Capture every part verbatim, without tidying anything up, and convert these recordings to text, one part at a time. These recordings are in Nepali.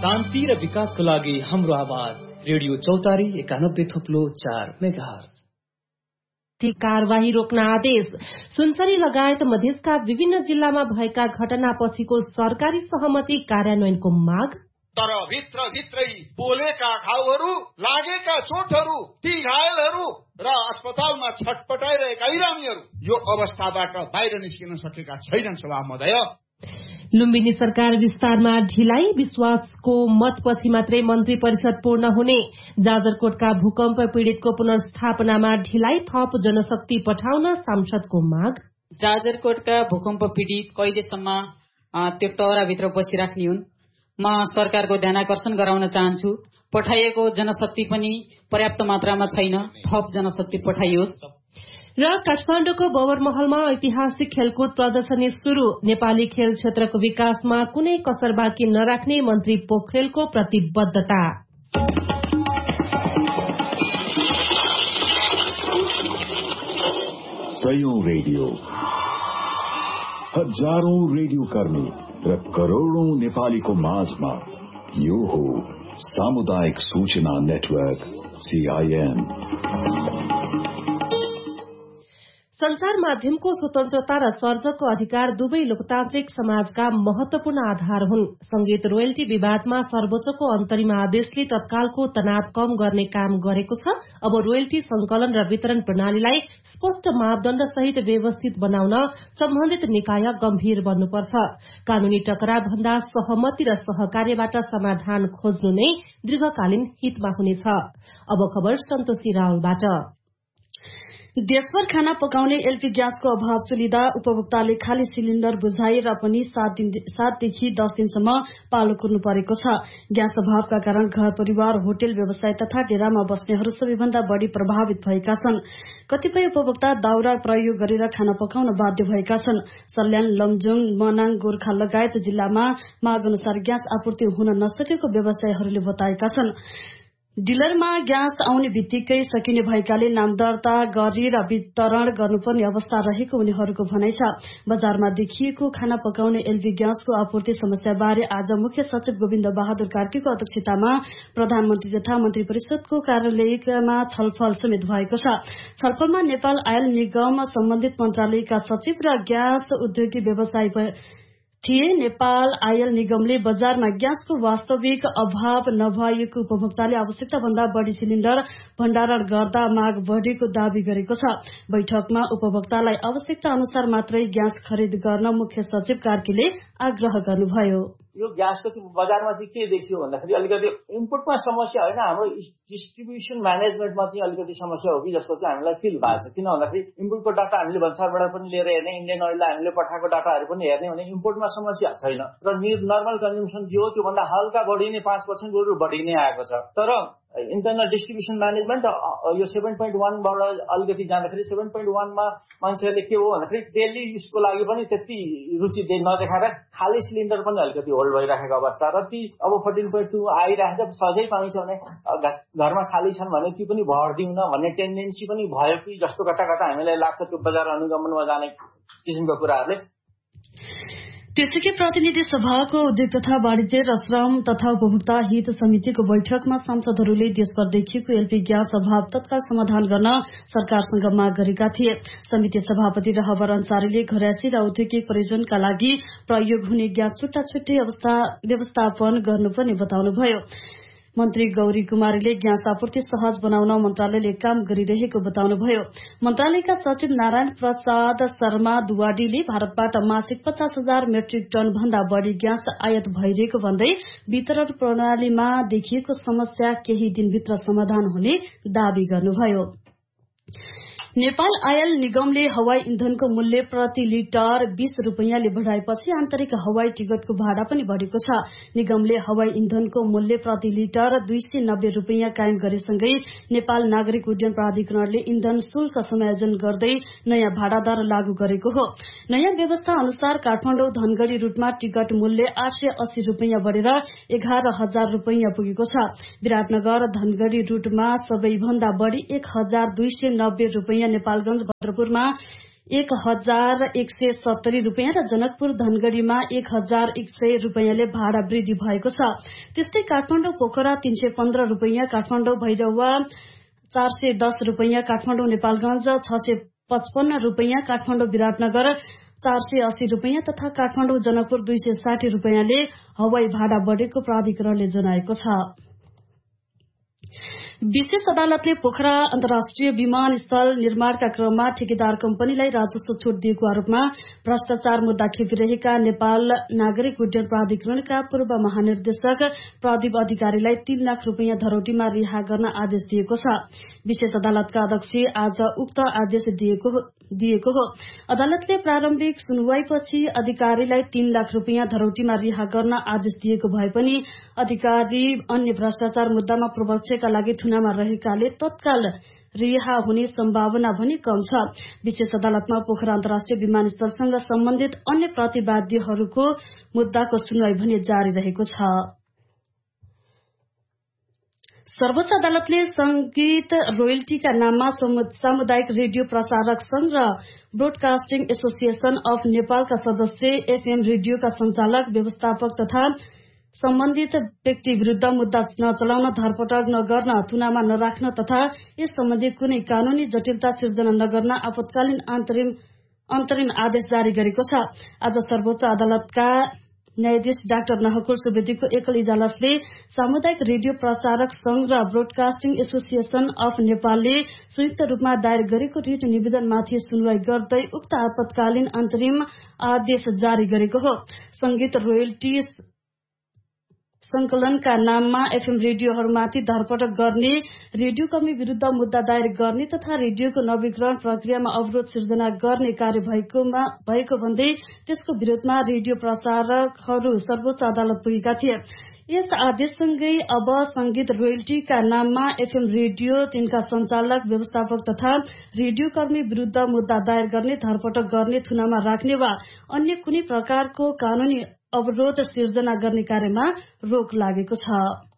शान्ति र विकासको लागि हाम्रो आवाज रेडियो चौतारी एकानब्बे थुप्लो चार मेगाहर्ज। कारवाही रोक्न आदेश। सुनसरी लगायत मधेसका विभिन्न जिल्लामा भएका घटनापछिको सरकारी सहमति कार्यान्वयनको माग। तर भित्र भित्रै बोलेका घाउहरू, लागेका चोटहरू, ती घायलहरू र अस्पतालमा छटपटाइरहेका बिरामीहरू यो अवस्थाबाट बाहिर निस्किन सकेका छैनन्। सभा महोदय, लुम्बिनी सरकार विस्तारमा ढिलाइ, विश्वासको मतपछि मात्रै मन्त्री परिषद पूर्ण हुने। जाजरकोटका भूकम्प पीड़ितको पुनर्स्थापनामा ढिलाइ, थप जनशक्ति पठाउन सांसदको माग। जाजरकोटका भूकम्प पीड़ित कहिलेसम्म त्यो टहराभित्र बसिराख्ने हुन्? म सरकारको ध्यानाकर्षण गराउन चाहन्छु। पठाइएको जनशक्ति पनि पर्याप्त मात्रामा छैन, थप जनशक्ति पठाइयोस्। र काठमाडौँको बबरमहलमा ऐतिहासिक खेलकुद प्रदर्शनी शुरू। नेपाली खेल क्षेत्रको विकासमा कुनै कसर बाँकी नराख्ने मन्त्री पोखरेलको प्रतिबद्धता। सयौं रेडियो, हजारौं रेडियो कर्मी र करोड़ौं नेपालीको माझमा यो हो सामुदायिक सूचना नेटवर्क सीआईएन। संचार माध्यमको स्वतन्त्रता र सर्जकको अधिकार दुवै लोकतान्त्रिक समाजका महत्वपूर्ण आधार हुन्। संगीत रोयल्टी विवादमा सर्वोच्चको अन्तरिम आदेशले तत्कालको तनाव कम गर्ने काम गरेको छ। अब रोयल्टी संकलन र वितरण प्रणालीलाई स्पष्ट मापदण्ड सहित व्यवस्थित बनाउन सम्बन्धित निकाय गम्भीर बन्नुपर्छ। कानूनी टकराव भन्दा सहमति र सहकार्यबाट समाधान खोज्नु नै दीर्घकालीन हितमा हुनेछ। अब खबर सन्तोषी रावलबाट। देशभर खाना पकाउने एलपी ग्यासको अभाव चलिँदा उपभोक्ताले खाली सिलिण्डर बुझाएर पनि सातदेखि दस दिनसम्म पालो कुर्नु परेको छ। ग्यास अभावका कारण घर परिवार, होटल व्यवसाय तथा डेरामा बस्नेहरू सबैभन्दा बढ़ी प्रभावित भएका छन्। कतिपय उपभोक्ता दाउरा प्रयोग गरेर खाना पकाउन बाध्य भएका छन्। सल्यान, लमजुङ, मनाङ, गोर्खा लगायत जिल्लामा माग अनुसार ग्यास आपूर्ति हुन नसकेको व्यवसायीहरूले बताएका छन्। डिलरमा ग्यास आउने बित्तिकै सकिने भएकाले नाम दर्ता गरी र वितरण गर्नुपर्ने अवस्था रहेको उनीहरूको भनाइ छ। बजारमा देखिएको खाना पकाउने एलपी ग्यासको आपूर्ति समस्या बारे आज मुख्य सचिव गोविन्द बहादुर कार्कीको अध्यक्षतामा प्रधानमन्त्री तथा मन्त्री परिषदको कार्यालयमा छलफल समेत भएको छ। छलफलमा नेपाल आयल निगम, सम्बन्धित मन्त्रालयका सचिव र ग्यास उद्योगी व्यवसायी थिए। नेपाल आयल निगमले बजारमा ग्यासको वास्तविक अभाव नभएको, उपभोक्ताले आवश्यकता भन्दा बढ़ी सिलिण्डर भण्डारण गर्दा माग बढ़ेको दावी गरेको छ। बैठकमा उपभोक्तालाई आवश्यकता अनुसार मात्रै ग्यास खरिद गर्न मुख्य सचिव कार्कीले आग्रह गर्नुभयो। यो ग्यासको चाहिँ बजारमा चाहिँ के देखियो भन्दाखेरि अलिकति इम्पोर्टमा समस्या होइन, हाम्रो डिस्ट्रिब्युसन म्यानेजमेन्टमा चाहिँ अलिकति समस्या हो कि जस्तो चाहिँ हामीलाई फिल भएको छ। किन भन्दाखेरि इम्पोर्टको डाटा हामीले भन्सारबाट पनि लिएर हेर्ने, इन्डियन ओइललाई हामीले पठाएको डाटाहरू पनि हेर्ने भने इम्पोर्टमा समस्या छैन र नर्मल कन्जम्सन जे हो त्योभन्दा हल्का बढी नै पाँच पर्सेन्ट बरु बढी नै आएको छ। तर इन्टरनल डिस्ट्रिब्युसन म्यानेजमेन्ट यो सेभेन पोइन्ट वानबाट अलिकति जाँदाखेरि सेभेन पोइन्ट वानमा मान्छेहरूले के हो भन्दाखेरि डेली युजको लागि पनि त्यति रुचि नदेखाएर खाली सिलिन्डर पनि अलिकति होल्ड भइराखेको अवस्था र ती अब फोर्टिन पोइन्ट टू आइरहेको सधैँ पाइन्छ भने घरमा खाली छन् भने ती पनि भरिदिउन भन्ने टेन्डेन्सी पनि भयो कि जस्तो कता कता हामीलाई लाग्छ त्यो बजार अनुगमनमा जाने किसिमको कुराहरूले। त्यसैकै प्रतिनिधि सभाको उद्योग तथा वाणिज्य र श्रम तथा उपभोक्ता हित समितिको बैठकमा सांसदहरूले देशभर देखिएको एलपी ग्यास अभाव तत्काल समाधान गर्न सरकारसँग माग गरेका थिए। समिति सभापति रहबर अन्सारीले घरायसी र औद्योगिक प्रयोजनका लागि प्रयोग हुने ग्यास छुट्टा छुट्टै व्यवस्थापन गर्नुपर्ने बताउनुभयो। मन्त्री गौरी कुमारीले ग्यास आपूर्ति सहज बनाउन मन्त्रालयले काम गरिरहेको बताउनुभयो। मन्त्रालयका सचिव नारायण प्रसाद शर्मा दुवाडीले भारतबाट मासिक पचास हजार मेट्रिक टन भन्दा बढ़ी ग्यास आयात भइरहेको भन्दै वितरण प्रणालीमा देखिएको समस्या केही दिनभित्र समाधान हुने दावी गर्नुभयो। नेपाल आयल निगमले हवाई इन्धनको मूल्य प्रति लिटर बीस रूपियाँले बढ़ाएपछि आन्तरिक हवाई टिकटको भाडा पनि बढ़ेको छ। निगमले हवाई इन्धनको मूल्य प्रति लिटर दुई सय नब्बे रूपियाँ कायम गरेसँगै नेपाल नागरिक उड्डयन प्राधिकरणले इन्धन शुल्क समायोजन गर्दै नयाँ भाडा दर लागू गरेको हो। नयाँ व्यवस्था अनुसार काठमाडौँ धनगढ़ी रूटमा टिकट मूल्य आठ सय अस्सी रूपियाँ बढ़ेर एघार हजार रूपियाँ पुगेको छ। विराटनगर धनगढ़ी रूटमा सबैभन्दा बढ़ी एक हजार दुई सय नब्बे रूपियाँ, नेपालगंज भद्रपुरमा एक हजार एक सय सत्तरी रूपियाँ र जनकपुर धनगढ़ीमा एक हजार एक सय रूपियाँले भाडा वृद्धि भएको छ। त्यस्तै काठमाडौँ पोखरा तीन सय पन्ध्र रूपियाँ, काठमाडौँ भैरवा चार सय दस रूपियाँ, काठमाडौँ नेपालगंज छ सय पचपन्न रूपियाँ, काठमाडौँ विराटनगर चार सय अस्सी रूपियाँ तथा काठमाडौँ जनकपुर दुई सय साठी रूपियाँले हवाई भाडा बढ़ेको प्राधिकरणले जनाएको छ। विशेष अदालतले पोखरा अन्तर्राष्ट्रिय विमानस्थल निर्माणका क्रममा ठेकेदार कम्पनीलाई राजस्व छूट दिएको आरोपमा भ्रष्टाचार मुद्दा खेपिरहेका नेपाल नागरिक उड्डयन प्राधिकरणका पूर्व महानिर्देशक प्रदीप अधिकारीलाई तीन लाख रूपियाँ धरौटीमा रिहा गर्न आदेश दिएको छ। विशेष अदालतका अध्यक्ष आज उक्त आदेश दिएको हो। अदालतले प्रारम्भिक सुनवाईपछि अधिकारीलाई तीन लाख रूपियाँ धरौटीमा रिहा गर्न आदेश दिएको भए पनि अधिकारी अन्य भ्रष्टाचार मुद्दामा पूर्वपक्षका लागि थुनामा रहेकाले तत्काल रिहा हुने सम्भावना भने कम छ। विशेष अदालतमा पोखरा अन्तर्राष्ट्रिय विमानस्थलसँग सम्बन्धित अन्य प्रतिवादीहरूको मुद्दाको सुनवाई भने जारी रहेको छ। सर्वोच्च अदालतले संगीत रोयल्टीका नाममा सामुदायिक रेडियो प्रसारक संघ र ब्रोडकास्टिङ एसोसिएशन अफ नेपालका सदस्य एफएम रेडियोका संचालक व्यवस्थापक तथा सम्बन्धित व्यक्ति विरूद्ध मुद्दा नचलाउन, धरपकड नगर्न, थुनामा नराख्न तथा यस सम्बन्धी कुनै कानूनी जटिलता सिर्जना नगर्न आपतकालीन अन्तरिम अन्तरिम आदेश जारी गरेको छ। आज सर्वोच्च अदालतका न्यायाधीश डाक्टर नहकुल सुवेदीको एकल इजलासले सामुदायिक रेडियो प्रसारक संघ र ब्रोडकास्टिङ एसोसिएशन अफ नेपालले संयुक्त रूपमा दायर गरेको रिट निवेदनमाथि सुनवाई गर्दै उक्त आपतकालीन अन्तरिम आदेश जारी गरेको हो। संगीत रोयल्टी संकलनका नाममा एफएम रेडियोहरूमाथि धरपकड गर्ने, रेडियो कर्मी विरूद्ध मुद्दा दायर गर्ने तथा रेडियोको नवीकरण प्रक्रियामा अवरोध सिर्जना गर्ने कार्य भएकोमा भएको भन्दै त्यसको विरोधमा रेडियो प्रसारकहरू सर्वोच्च अदालत पुगेका थिए। यस आदेशसँगै अब संगीत रोयल्टीका नाममा एफएम रेडियो, तिनका संचालक, व्यवस्थापक तथा रेडियो कर्मी विरूद्ध मुद्दा दायर गर्ने, धरपकड गर्ने, थुनामा राख्ने वा अन्य कुनै प्रकारको कानूनी अवरोध सिर्जना गर्ने कार्यमा रोक लागेको छ।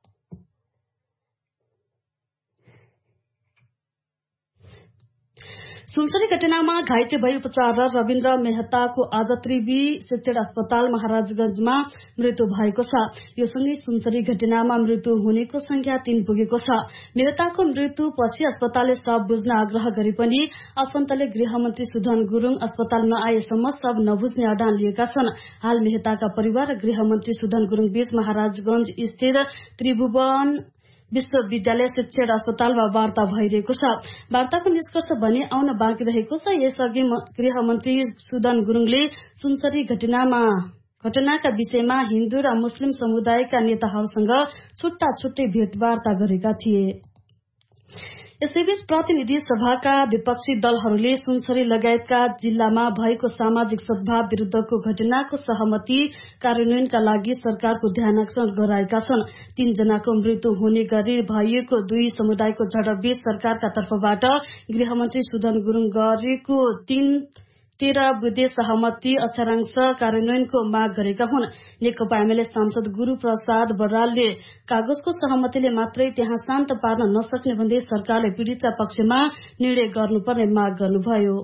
सुनसरी घटनामा घाइते भई उपचाररत रविन्द्र मेहताको आज त्रिवी शिक्षण अस्पताल महाराजगंजमा मृत्यु भएको छ। यो सँगै सुनसरी घटनामा मृत्यु हुनेको संख्या तीन पुगेको छ। मेहताको मृत्यु पछि अस्पतालले शव बुझ्न आग्रह गरे पनि आफन्तले गृहमन्त्री सुधन गुरूङ अस्पताल नआएसम्म शव नबुझ्ने अडान लिएका छन्। हाल मेहताका परिवार र गृहमन्त्री सुधन गुरूङ बीच महाराजगंज स्थित त्रिभुवन विश्वविद्यालय शिक्षण अस्पतालमा वार्ता भइरहेको छ। वार्ताको निष्कर्ष भने आउन बाँकी रहेको छ। यसअघि गृहमन्त्री सुधन गुरूङले सुनसरी घटनामा घटनाका विषयमा हिन्दू र मुस्लिम समुदायका नेताहरूसँग छुट्टा छुट्टै भेटवार्ता गरेका थिए। यसैबीच प्रतिनिधि सभाका विपक्षी दलहरूले सुनसरी लगायतका जिल्लामा भएको सामाजिक सद्भाव विरूद्धको घटनाको सहमति कार्यान्वयनका लागि सरकारको ध्यानाकर्षण गराएका छन्। तीन जनाको मृत्यु हुने गरी भइएको दुई समुदायको झडपबीच सरकारका तर्फबाट गृहमन्त्री सुधन गुरूङ गरेको तीन तेह्र बुधे सहमति अक्षरांश कार्यान्वयनको माग गरेका हुन्। नेकपा एमाले सांसद गुरू प्रसाद बरालले कागजको सहमतिले मात्रै त्यहाँ शान्त पार्न नसक्ने भन्दै सरकारले पीड़ितका पक्षमा निर्णय गर्नुपर्ने माग गर्नुभयो।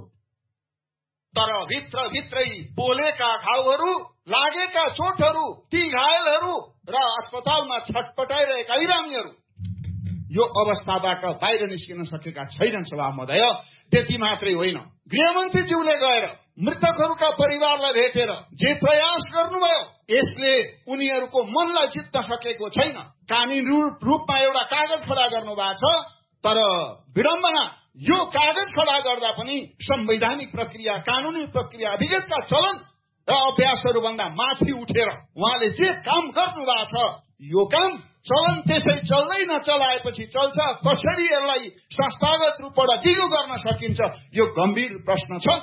तर भित्र भित्रै बोलेका घाउहरू, लागेका चोटहरू, ती घायलहरू र अस्पतालमा छटपटाइरहेका बिरामीहरू यो अवस्थाबाट बाहिर निस्किन सकेका छैनन्। सभा महोदय, त्यति मात्रै होइन, गृहमन्त्रीज्यूले गएर मृतकहरूका परिवारलाई भेटेर जे प्रयास गर्नुभयो यसले उनीहरूको मनलाई जित्न सकेको छैन। कानूनी रूपमा एउटा कागज खडा गर्नु भएको छ, तर विडम्बना यो कागज खडा गर्दा पनि संवैधानिक प्रक्रिया, कानूनी प्रक्रिया, विगतका चलन र अभ्यासहरू भन्दा माथि उठेर उहाँले जे काम गर्नु भएको छ यो काम चलन त्यसै चल्दै नचलाएपछि चल्छ, कसरी यसलाई संस्थागत रूपबाट ढिलो गर्न सकिन्छ, यो गम्भीर प्रश्न छ।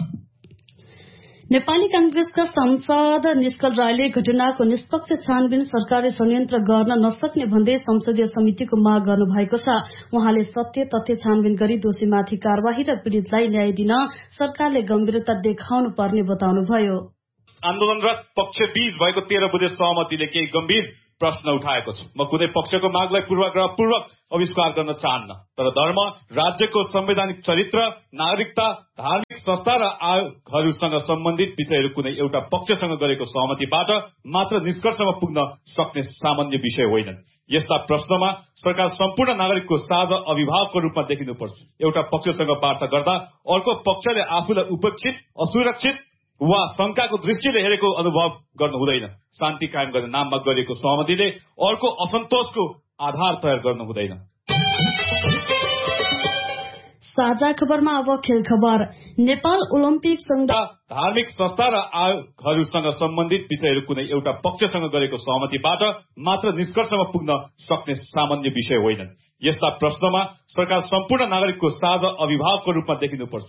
नेपाली कांग्रेसका सांसद निष्कल रायले घटनाको निष्पक्ष छानबिन सरकारले संयन्त्र गर्न नसक्ने भन्दै संसदीय समितिको माग गर्नु भएको छ। उहाँले सत्य तथ्य छानबिन गरी दोषीमाथि कार्यवाही र पीड़ितलाई न्याय दिन सरकारले गम्भीरता देखाउनु पर्ने बताउनुभयो। आन्दोलनरत पक्ष बीच भएको तेह्र बुधे सहमतिले केही गम्भीर प्रश्न उठाएको छु। म कुनै पक्षको मागलाई पूर्वाग्रह पूर्वक अविष्कार गर्न चाहन्न, तर धर्म राज्यको संवैधानिक चरित्र, नागरिकता, धार्मिक संस्था र आयोगहरूसँग सम्बन्धित विषयहरू कुनै एउटा पक्षसँग गरेको सहमतिबाट मात्र निष्कर्षमा पुग्न सक्ने सामान्य विषय होइनन्। यस्ता प्रश्नमा सरकार सम्पूर्ण नागरिकको साझा अभिभावकको रूपमा देखिनुपर्छ। एउटा पक्षसँग वार्ता गर्दा अर्को पक्षले आफूलाई उपेक्षित, असुरक्षित वा शंकाको दृष्टिले हेरेको अनुभव गर्नु हुँदैन। शान्ति कायम गर्ने नाममा गरिएको सहमतिले अर्को असन्तोषको आधार तयार गर्नु हुँदैन। साझा खबरमा अब खेल खबर। नेपाल ओलम्पिक संघ धार्मिक संस्था र आयोगहरूसँग सम्बन्धित विषयहरू कुनै एउटा पक्षसँग गरेको सहमतिबाट मात्र निष्कर्षमा पुग्न सक्ने सामान्य विषय होइनन्। यस्ता प्रश्नमा सरकार सम्पूर्ण नागरिकको साझा अभिभावकको रूपमा देखिनुपर्छ।